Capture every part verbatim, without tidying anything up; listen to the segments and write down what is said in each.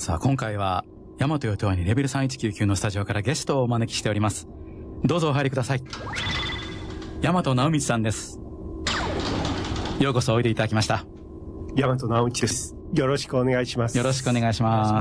さあ今回は大和よとわにレベルさんいちきゅうきゅうのスタジオからゲストをお招きしております。どうぞお入りください。大和直道さんです。ようこそおいでいただきました。 大和直道です。よろしくお願いします。 よろしくお願いします。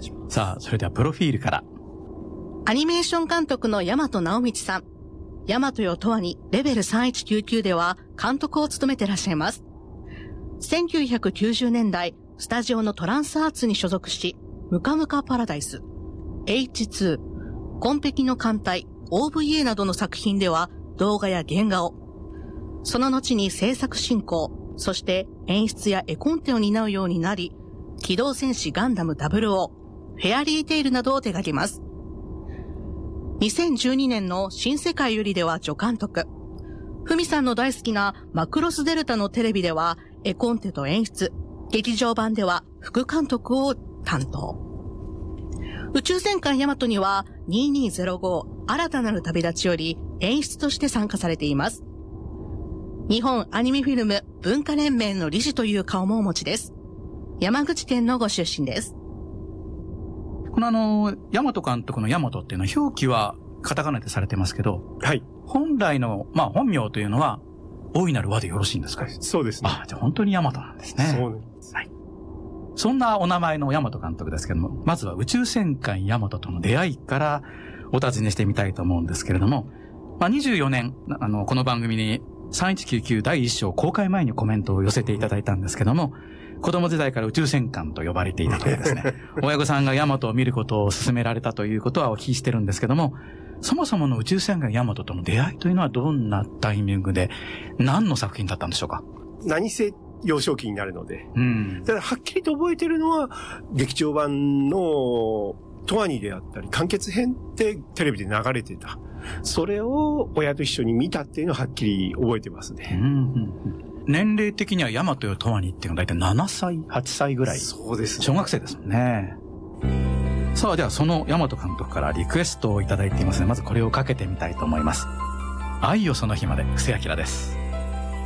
さあそれではプロフィールから。 アニメーション監督の大和直道さん。大和よとわにレベルさんいちきゅうきゅうでは監督を務めてらっしゃいます。せんきゅうひゃくきゅうじゅうねんだい、スタジオのトランスアーツに所属し、ムカムカパラダイス、エイチツー、紺碧の艦隊、オーブイエー などの作品では動画や原画を、その後に制作進行、そして演出や絵コンテを担うようになり、機動戦士ガンダムダブルオー、フェアリーテイルなどを手掛けます。にせんじゅうにねんの新世界よりでは助監督。ふみさんの大好きなマクロスデルタのテレビでは絵コンテと演出、劇場版では副監督を担当。宇宙戦艦ヤマトにはにせんにひゃくご新たなる旅立ちより演出として参加されています。日本アニメフィルム文化連盟の理事という顔もお持ちです。山口県のご出身です。 このあの、大和監督の大和っていうのは表記はカタカナでされてますけど、 はい。 本来の、まあ本名というのは、大いなる和でよろしいんですか？ そうですね。 あ、じゃあ本当に大和なんですね。 そうなんです。 はい。そんなお名前の大和監督ですけども、まずは宇宙戦艦大和との出会いからお尋ねしてみたいと思うんですけれども、まあにじゅうよねん、あの、この番組にさんいちきゅうきゅうだいいっ章公開前にコメントを寄せていただいたんですけども、子供時代から宇宙戦艦と呼ばれていたというですね、親御さんが大和を見ることを勧められたということはお聞きしてるんですけども、そもそもの宇宙戦艦大和との出会いというのはどんなタイミングで、何の作品だったんでしょうか？ 何せ幼少期になるので。 うん。 ただはっきりと覚えてるのは、劇場版のトワニであったり、完結編ってテレビで流れてた。それを親と一緒に見たっていうのははっきり覚えてますね。 うんうんうん、年齢的には大和よとわにっていうのはだいたいななさい、はっさいぐらい。 そうですね。 小学生ですもんね。さあ、ではその大和監督からリクエストをいただいていますので、まずこれをかけてみたいと思います。愛よその日まで、布施明です。